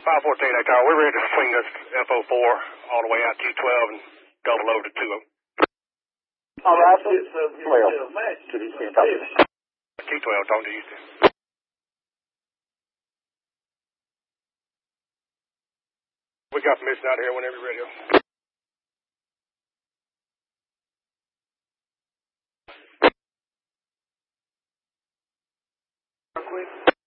514 Tower, we're ready to swing this FO4 all the way out 212 and double over to 20. All right, so it's 12. To the Eastern copy. 212, talking to Houston. We got permission out here whenever you're ready. Quick.